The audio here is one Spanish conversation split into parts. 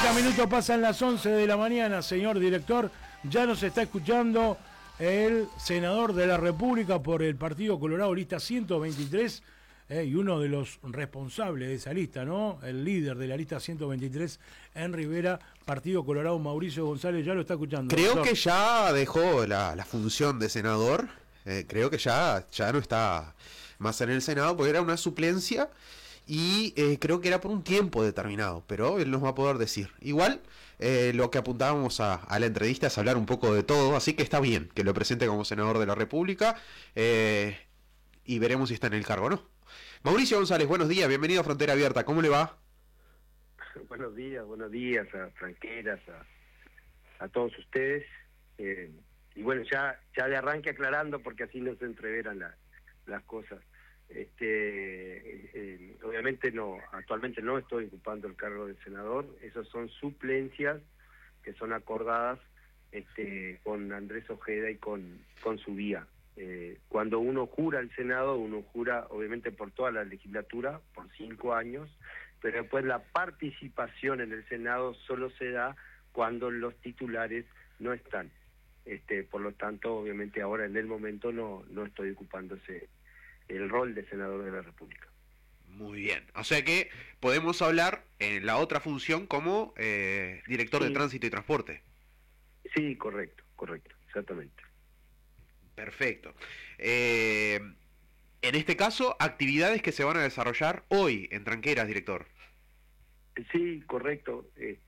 30 minutos pasan las 11 de la mañana, señor director. Ya nos está escuchando el senador de la República por el Partido Colorado, lista 123, y uno de los responsables de esa lista, ¿no? El líder de la lista 123 en Rivera, Partido Colorado, Mauricio González, ya lo está escuchando. Creo doctor. que ya dejó la función de senador, creo que ya no está más en el Senado, porque era una suplencia y creo que era por un tiempo determinado, pero él nos va a poder decir. Igual, lo que apuntábamos a la entrevista es hablar un poco de todo, así que está bien que lo presente como senador de la República y veremos si está en el cargo o no. Mauricio González, buenos días, bienvenido a Frontera Abierta, ¿cómo le va? Buenos días a Franqueras, a todos ustedes. Y bueno, ya de arranque aclarando, porque así no se entreveran las cosas. Obviamente actualmente no estoy ocupando el cargo de senador, esas son suplencias que son acordadas con Andrés Ojeda y con su vía. Cuando uno jura al Senado, uno jura obviamente por toda la legislatura, por 5 años, pero después la participación en el Senado solo se da cuando los titulares no están. Por lo tanto, obviamente ahora en el momento no estoy ocupándose el rol de senador de la República. Muy bien, o sea que podemos hablar en la otra función como director de Tránsito y Transporte. Sí, correcto, exactamente. Perfecto. En este caso, actividades que se van a desarrollar hoy en Tranqueras, director. Sí, correcto.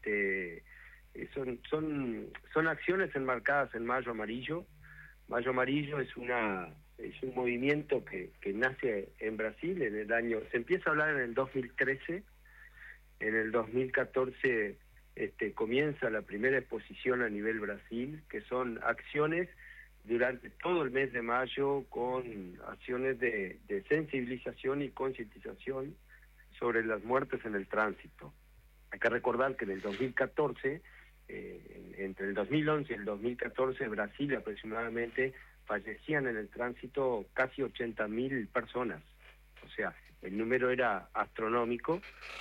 Son acciones enmarcadas en Mayo Amarillo. Mayo Amarillo es un movimiento que nace en Brasil en el año, se empieza a hablar en el 2013, en el 2014 comienza la primera exposición a nivel Brasil, que son acciones durante todo el mes de mayo con acciones de sensibilización y concientización sobre las muertes en el tránsito. Hay que recordar que en el 2014, entre el 2011 y el 2014, Brasil aproximadamente fallecían en el tránsito casi 80.000 personas. O sea, el número era astronómico.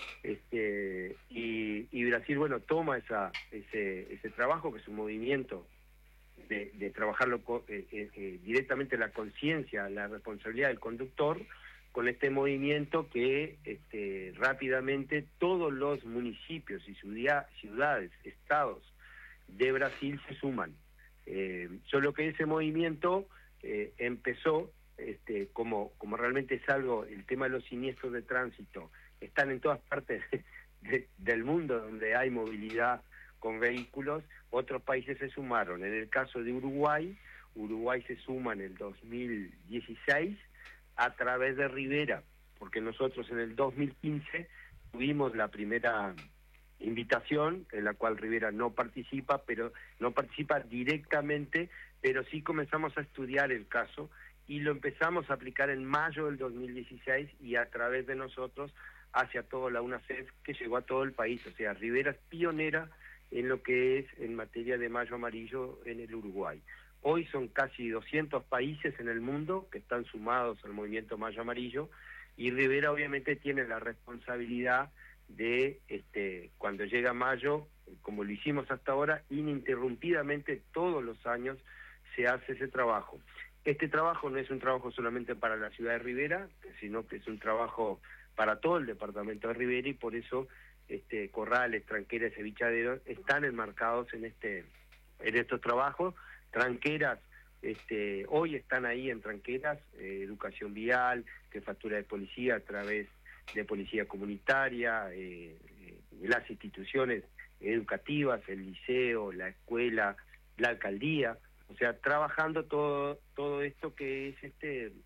Y Brasil, bueno, toma ese trabajo, que es un movimiento de trabajarlo directamente la conciencia, la responsabilidad del conductor, con este movimiento que rápidamente todos los municipios y ciudades, estados de Brasil se suman. Solo que ese movimiento empezó, como realmente es algo, el tema de los siniestros de tránsito, están en todas partes del mundo donde hay movilidad con vehículos, otros países se sumaron. En el caso de Uruguay se suma en el 2016 a través de Rivera, porque nosotros en el 2015 tuvimos la primera invitación, en la cual Rivera no participa directamente, pero sí comenzamos a estudiar el caso y lo empezamos a aplicar en mayo del 2016 y a través de nosotros hacia toda la UNACEF, que llegó a todo el país. O sea, Rivera es pionera en lo que es en materia de Mayo Amarillo en el Uruguay. Hoy son casi 200 países en el mundo que están sumados al movimiento Mayo Amarillo, y Rivera obviamente tiene la responsabilidad de, cuando llega mayo, como lo hicimos hasta ahora, ininterrumpidamente todos los años se hace ese trabajo. Este trabajo no es un trabajo solamente para la ciudad de Rivera, sino que es un trabajo para todo el departamento de Rivera, y por eso Corrales, Tranqueras y Vichaderos están enmarcados en estos trabajos. Tranqueras, hoy están ahí en Tranqueras, educación vial, jefatura de policía a través de policía comunitaria, las instituciones educativas, el liceo, la escuela, la alcaldía, o sea, trabajando todo esto que es